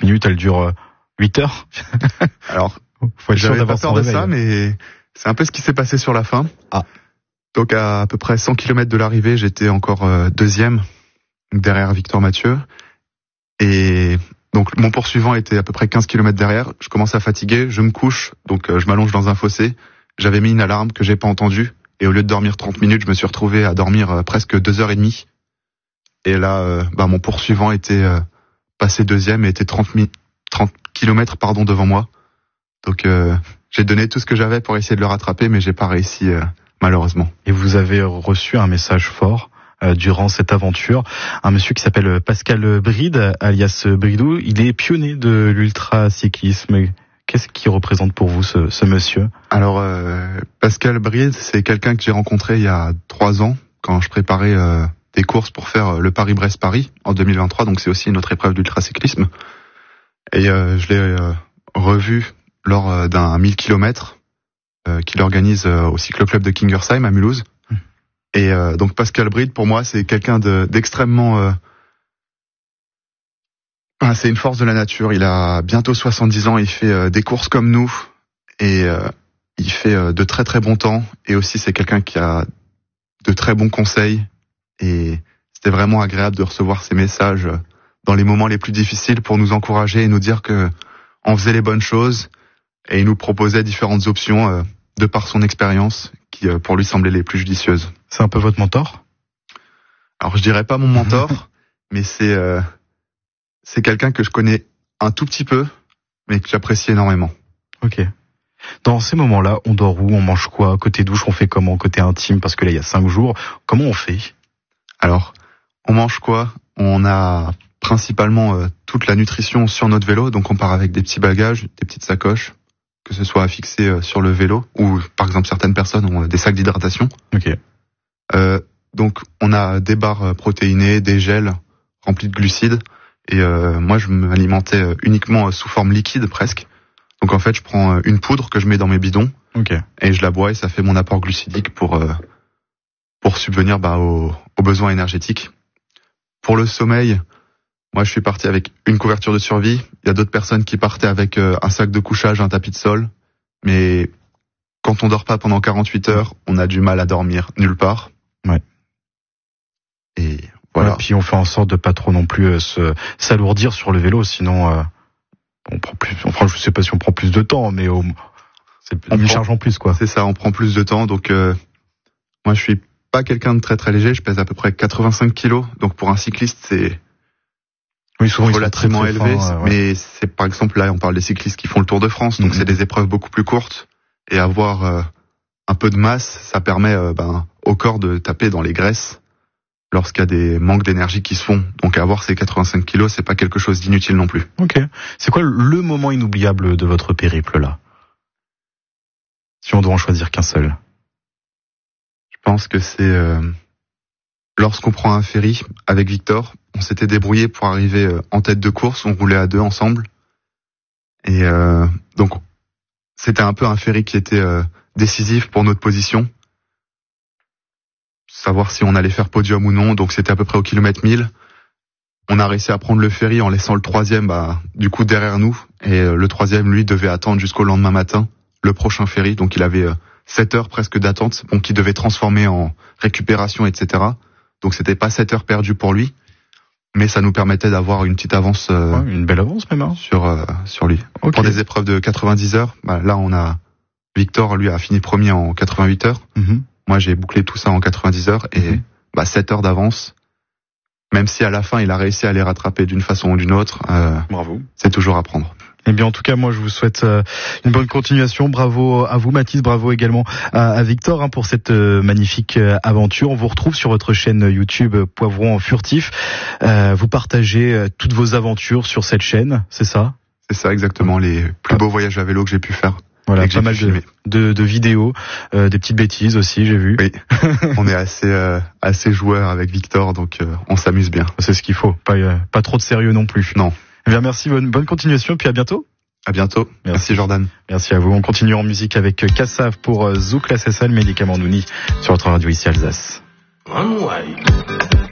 minutes, elle dure 8 heures. Alors, faut être sûr j'avais d'avoir pas peur son de réveil. ça, mais c'est un peu ce qui s'est passé sur la fin. Ah. Donc à peu près 100 km de l'arrivée, j'étais encore deuxième derrière Victor Mathieu. Et donc mon poursuivant était à peu près 15 km derrière. Je commence à fatiguer, je me couche, donc je m'allonge dans un fossé. J'avais mis une alarme que j'ai pas entendue. Et au lieu de dormir 30 minutes, je me suis retrouvé à dormir presque 2h30. Et là, mon poursuivant était passé deuxième et était 30 km devant moi. Donc j'ai donné tout ce que j'avais pour essayer de le rattraper, mais j'ai pas réussi malheureusement. Et vous avez reçu un message fort durant cette aventure. Un monsieur qui s'appelle Pascal Bride, alias Bridou, il est pionnier de l'ultracyclisme. Qu'est-ce qui représente pour vous ce monsieur ? Alors Pascal Bride, c'est quelqu'un que j'ai rencontré il y a 3 ans quand je préparais des courses pour faire le Paris-Brest-Paris en 2023. Donc c'est aussi une autre épreuve d'ultracyclisme. Et je l'ai revu lors d'un 1000 km qu'il organise au cyclo-club de Kingersheim à Mulhouse. Et donc Pascal Bride, pour moi, c'est quelqu'un d'extrêmement... c'est une force de la nature. Il a bientôt 70 ans, il fait des courses comme nous. Et il fait de très très bons temps. Et aussi, c'est quelqu'un qui a de très bons conseils. Et c'était vraiment agréable de recevoir ces messages dans les moments les plus difficiles pour nous encourager et nous dire que on faisait les bonnes choses. Et il nous proposait différentes options de par son expérience qui pour lui semblaient les plus judicieuses. C'est un peu votre mentor ? Alors je dirais pas mon mentor, mais c'est quelqu'un que je connais un tout petit peu, mais que j'apprécie énormément. Ok. Dans ces moments-là, on dort où ? On mange quoi ? Côté douche, on fait comment ? Côté intime, parce que là, il y a 5 jours. Comment on fait ? Alors, on mange quoi ? On a principalement toute la nutrition sur notre vélo, donc on part avec des petits bagages, des petites sacoches, que ce soit affixé sur le vélo, ou par exemple certaines personnes ont des sacs d'hydratation. Ok. Donc on a des barres protéinées, des gels remplis de glucides, et moi je m'alimentais uniquement sous forme liquide presque. Donc en fait je prends une poudre que je mets dans mes bidons, Ok. et je la bois et ça fait mon apport glucidique pour subvenir aux besoins énergétiques. Pour le sommeil, moi je suis parti avec une couverture de survie. Il y a d'autres personnes qui partaient avec un sac de couchage, un tapis de sol. Mais quand on dort pas pendant 48 heures, on a du mal à dormir nulle part. Ouais. Et voilà. Ouais, puis on fait en sorte de pas trop non plus s'alourdir sur le vélo, sinon on prend plus. Enfin, je sais pas si on prend plus de temps, mais c'est une charge en plus, quoi. C'est ça, on prend plus de temps. Donc moi je suis pas quelqu'un de très très léger. Je pèse à peu près 85 kilos. Donc pour un cycliste c'est Oui, souvent relativement ils sont très, élevé, très fins, ouais. mais c'est par exemple là on parle des cyclistes qui font le Tour de France, donc c'est des épreuves beaucoup plus courtes et avoir un peu de masse, ça permet au corps de taper dans les graisses lorsqu'il y a des manques d'énergie qui se font. Donc avoir ces 85 kilos, c'est pas quelque chose d'inutile non plus. Ok. C'est quoi le moment inoubliable de votre périple là ? Si on doit en choisir qu'un seul. Je pense que c'est lorsqu'on prend un ferry avec Victor. On s'était débrouillé pour arriver en tête de course, on roulait à 2 ensemble. Et donc, c'était un peu un ferry qui était décisif pour notre position. Savoir si on allait faire podium ou non, donc c'était à peu près au kilomètre 1000. On a réussi à prendre le ferry en laissant le troisième du coup derrière nous. Et le troisième, lui, devait attendre jusqu'au lendemain matin le prochain ferry. Donc il avait 7 heures presque d'attente, bon, qu'il devait transformer en récupération, etc. Donc c'était pas 7 heures perdues pour lui. Mais ça nous permettait d'avoir une petite avance, une belle avance même, hein. sur lui. Okay. Pour des épreuves de 90 heures, là on a Victor, lui, a fini premier en 88 heures. Mm-hmm. Moi j'ai bouclé tout ça en 90 heures et 7 heures d'avance. Même si à la fin il a réussi à les rattraper d'une façon ou d'une autre, bravo. C'est toujours à prendre. Eh bien, en tout cas, moi, je vous souhaite une bonne continuation. Bravo à vous, Mathis. Bravo également à Victor pour cette magnifique aventure. On vous retrouve sur votre chaîne YouTube Poivron Furtif. Vous partagez toutes vos aventures sur cette chaîne, c'est ça ? C'est ça, exactement. Les plus beaux voyages à vélo que j'ai pu faire. Voilà, pas mal de vidéos, des petites bêtises aussi, j'ai vu. Oui, on est assez joueurs avec Victor, donc on s'amuse bien. C'est ce qu'il faut. Pas trop de sérieux non plus. Non. Eh bien, merci, bonne continuation, et puis à bientôt. À bientôt. Merci Jordan. Merci à vous. On continue en musique avec Kassav pour Zouk la Cessale, médicament Nouni sur votre radio ici Alsace.